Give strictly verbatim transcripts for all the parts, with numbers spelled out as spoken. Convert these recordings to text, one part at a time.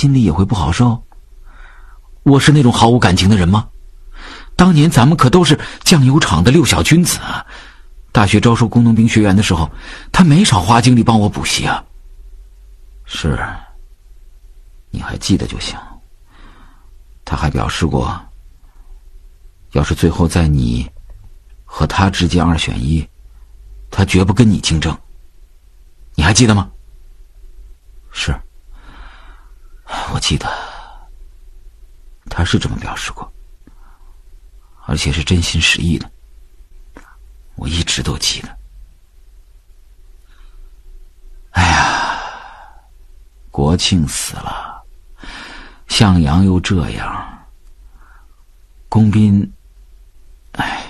心里也会不好受？我是那种毫无感情的人吗？当年咱们可都是酱油厂的六小君子啊！大学招收工农兵学员的时候，他没少花精力帮我补习啊。是，你还记得就行。他还表示过，要是最后在你和他之间二选一，他绝不跟你竞争。你还记得吗？是，我记得，他是这么表示过，而且是真心实意的，我一直都记得。哎呀，国庆死了，向阳又这样，龚斌，哎，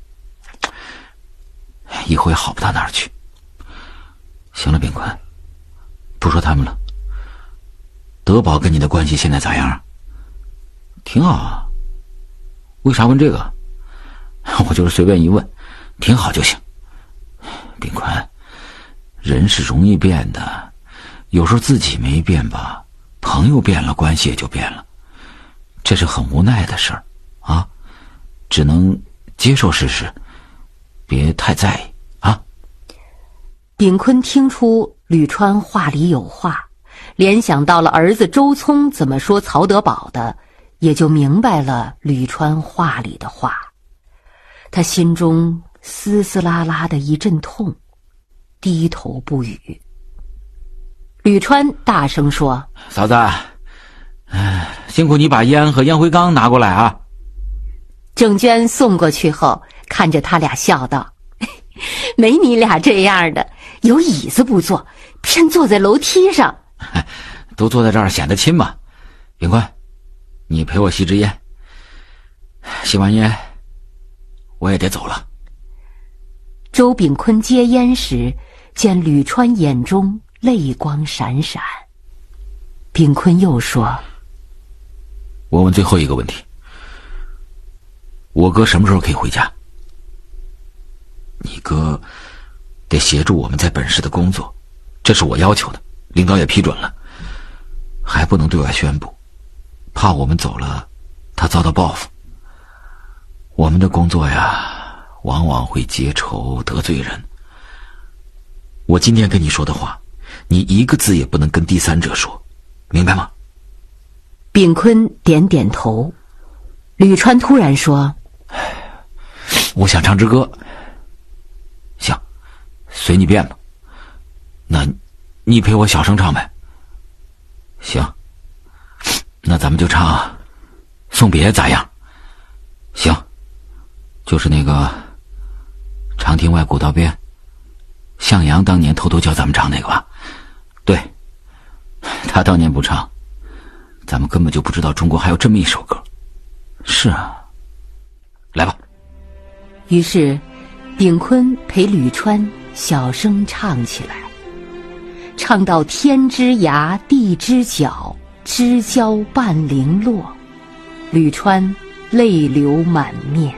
以后也好不到哪儿去。行了，炳坤，不说他们了。德宝跟你的关系现在咋样？挺好啊。为啥问这个？我就是随便一问，挺好就行。炳坤，人是容易变的，有时候自己没变吧，朋友变了，关系也就变了，这是很无奈的事儿啊，只能接受事实，别太在意啊。 炳坤听出吕川话里有话，联想到了儿子周聪怎么说曹德宝的，也就明白了吕川话里的话。他心中丝丝拉拉的一阵痛，低头不语。吕川大声说： 嫂子，哎，辛苦你把烟和烟灰缸拿过来啊。 郑娟送过去后，看着他俩笑道：没你俩这样的，有椅子不坐，偏坐在楼梯上。 都坐在这儿显得亲嘛。炳坤，你陪我吸支烟。吸完烟，我也得走了。 周炳坤接烟时，见吕川眼中泪光闪闪。炳坤又说： 我问最后一个问题，我哥什么时候可以回家？你哥得协助我们在本市的工作，这是我要求的，领导也批准了，还不能对外宣布，怕我们走了他遭到报复。我们的工作呀，往往会结仇得罪人。我今天跟你说的话，你一个字也不能跟第三者说，明白吗？ 炳坤点点头。吕川突然说： 我想唱支歌。行，随你便吧。那你陪我小声唱呗。行，那咱们就唱《送别》咋样？行，就是那个长亭外古道边，向阳当年偷偷教咱们唱那个吧。对，他当年不唱，咱们根本就不知道中国还有这么一首歌。是啊，来吧。 于是炳坤陪吕川小声唱起来，唱到天之涯地之角，知交半零落，吕川泪流满面。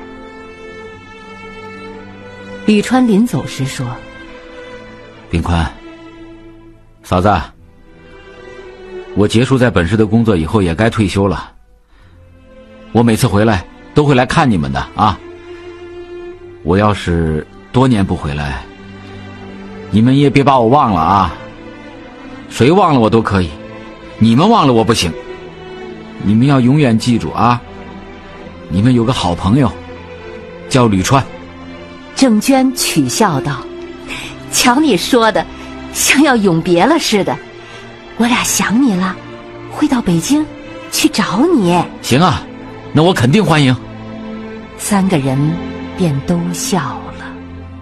吕川临走时说： 炳坤，嫂子，我结束在本市的工作以后也该退休了，我每次回来都会来看你们的啊。我要是多年不回来，你们也别把我忘了啊，谁忘了我都可以，你们忘了我不行。你们要永远记住啊，你们有个好朋友叫吕川。 郑娟取笑道：瞧你说的，像要永别了似的，我俩想你了，会到北京去找你。 行啊，那我肯定欢迎。 三个人便都笑了。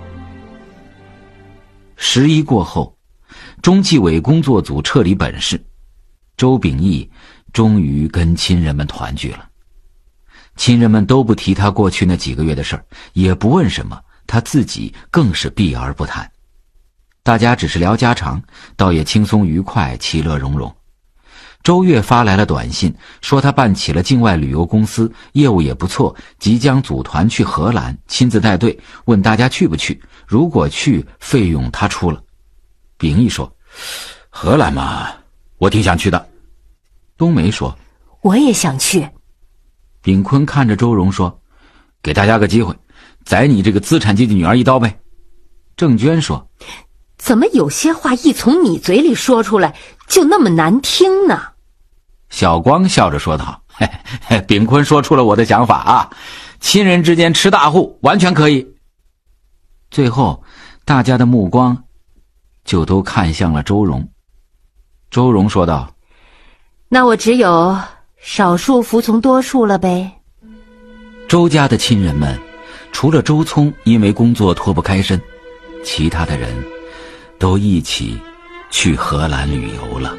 十一过后，中纪委工作组撤离本市，周秉义终于跟亲人们团聚了。亲人们都不提他过去那几个月的事儿，也不问什么，他自己更是避而不谈。大家只是聊家常，倒也轻松愉快，其乐融融。周越发来了短信，说他办起了境外旅游公司，业务也不错，即将组团去荷兰，亲自带队，问大家去不去，如果去，费用他出了。秉义说：荷兰嘛，我挺想去的。 冬梅说： 我也想去。 炳坤看着周荣说：给大家个机会，宰你这个资产阶级女儿一刀呗。郑娟说： 怎么有些话一从你嘴里说出来就那么难听呢？ 小光笑着说道：嘿嘿，炳坤说出了我的想法啊，亲人之间吃大户完全可以。最后大家的目光就都看向了周荣。周荣说道： 那我只有少数服从多数了呗。 周家的亲人们除了周聪因为工作脱不开身，其他的人都一起去荷兰旅游了。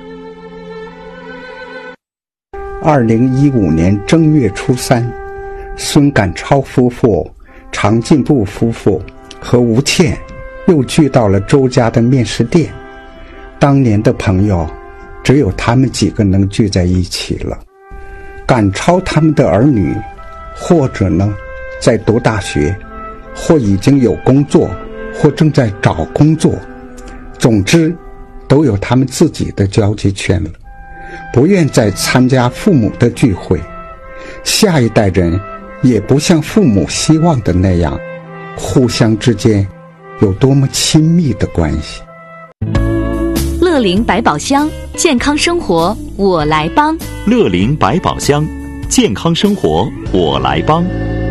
二零一五年正月初三，孙赶超夫妇、常进步夫妇和吴倩又聚到了周家的面食店。当年的朋友只有他们几个能聚在一起了。赶超他们的儿女，或者呢在读大学，或已经有工作，或正在找工作，总之都有他们自己的交际圈了，不愿再参加父母的聚会。下一代人也不像父母希望的那样，互相之间有多么亲密的关系。 乐龄百宝箱，健康生活我来帮。 乐龄百宝箱，健康生活我来帮。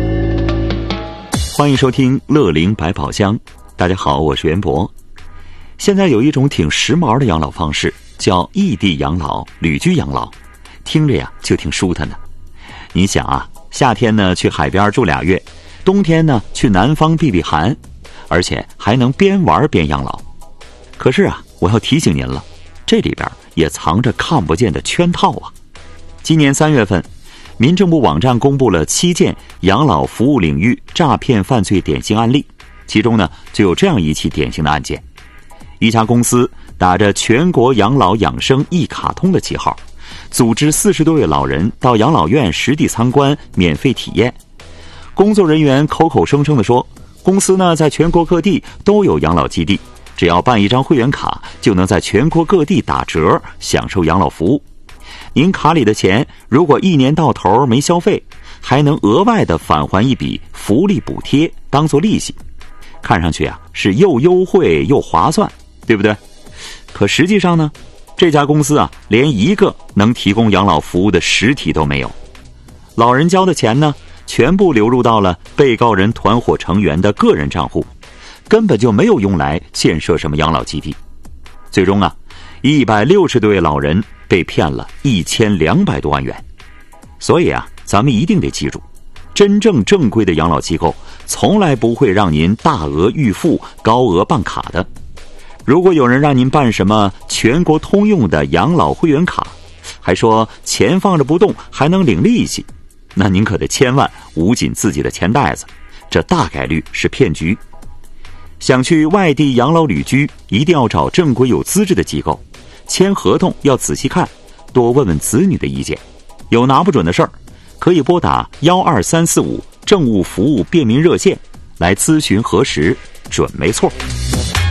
欢迎收听乐龄百宝箱。大家好，我是袁博。现在有一种挺时髦的养老方式，叫异地养老、旅居养老，听着呀就挺舒坦的。你想啊，夏天呢去海边住俩月，冬天呢去南方避避寒，而且还能边玩边养老。可是啊，我要提醒您了，这里边也藏着看不见的圈套啊。今年三月份，民政部网站公布了七件养老服务领域诈骗犯罪典型案例，其中呢就有这样一起典型的案件。一家公司打着全国养老养生一卡通的旗号，组织四十多位老人到养老院实地参观，免费体验。工作人员口口声声地说，公司呢在全国各地都有养老基地，只要办一张会员卡，就能在全国各地打折享受养老服务。您卡里的钱如果一年到头没消费，还能额外的返还一笔福利补贴当做利息。看上去啊是又优惠又划算，对不对？可实际上呢，这家公司啊连一个能提供养老服务的实体都没有。老人交的钱呢全部流入到了被告人团伙成员的个人账户，根本就没有用来建设什么养老基地。最终啊一百六十多位老人被骗了一千两百多万元。所以啊咱们一定得记住，真正正规的养老机构从来不会让您大额预付、高额办卡的。如果有人让您办什么全国通用的养老会员卡，还说钱放着不动还能领利息，那您可得千万捂紧自己的钱袋子，这大概率是骗局。想去外地养老旅居，一定要找正规有资质的机构，签合同要仔细看，多问问子女的意见。有拿不准的事儿，可以拨打幺二三四五政务服务便民热线来咨询核实，准没错。